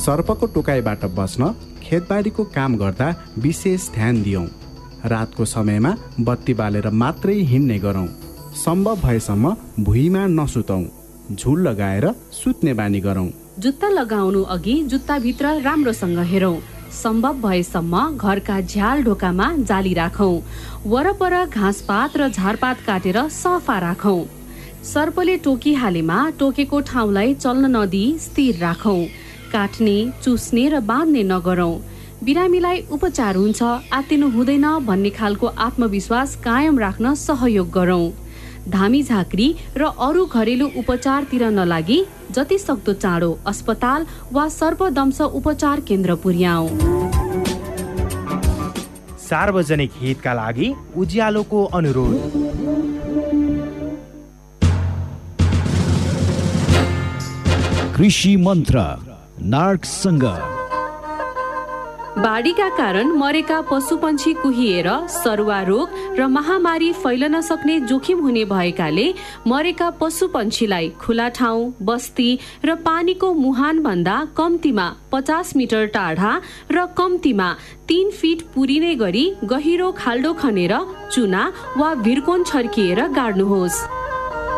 सर्पको टोकाइबाट बस्न खेतबारीको काम गर्दा विशेष ध्यान दियौँ। रातको समयमा बत्ती बालेर मात्रै हिँड्ने गरौँ। सम्भव भएसम्म भुइँमा नसुतौँ। झुल लगाएर सुत्ने बानी गरौँ। जुत्ता लगाउनु अघि जुत्ताभित्र राम्रोसँग हेरौँ। सम्भव भएसम्म घरका झ्याल ढोकामा जाली राखौँ। वरपर घाँसपात र झारपात काटेर सफा राखौँ। सर्पले टोकिहालेमा टोकेको ठाउँलाई चल्न नदिई स्थिर राखौँ। काट्ने, चुस्ने र बाँध्ने नगरौँ। बिरामीलाई उपचार हुन्छ, आत्तिनु हुँदैन भन्ने खालको आत्मविश्वास कायम राख्न सहयोग गरौँ। धामी झाँक्री र अरू घरेलु उपचारतिर नलागी जति सक्दो चाँडो अस्पताल वा सर्पदंश उपचार केन्द्र पुर्याऊ। सार्वजनिक हितका लागि उज्यालोको अनुरोध। कृषि मन्त्र नार्कसँग। बाढीका कारण मरेका पशुपन्छी कुहिएर सरुवा रोग र महामारी फैलन सक्ने जोखिम हुने भएकाले मरेका पशुपन्छीलाई खुला ठाउँ, बस्ती र पानीको मुहान भन्दा कम्तीमा 50 मिटर टाढा र कम्तीमा 3 फिट पुरिने गरी गहिरो खाल्डो खनेर चुना वा भिर्कोन छर्किएर गाड्नुहोस्।